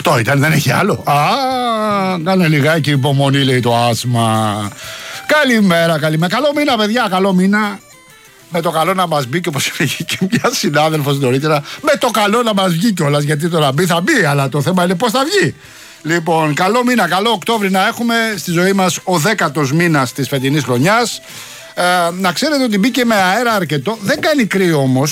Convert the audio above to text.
Αυτό ήταν, δεν έχει άλλο. Κάνε λιγάκι υπομονή, λέει το άσμα. Καλημέρα. Καλό μήνα, παιδιά, καλό μήνα. Με το καλό να μας μπει, και όπως έλεγε και μια συνάδελφος νωρίτερα, με το καλό να μας βγει κιόλας. Γιατί τώρα μπει θα μπει, αλλά το θέμα είναι πώς θα βγει. Λοιπόν, καλό μήνα, καλό Οκτώβρη να έχουμε στη ζωή μας, ο 10ος μήνας της φετινής χρονιάς. Να ξέρετε ότι μπήκε με αέρα αρκετό. Δεν κάνει κρύο όμως.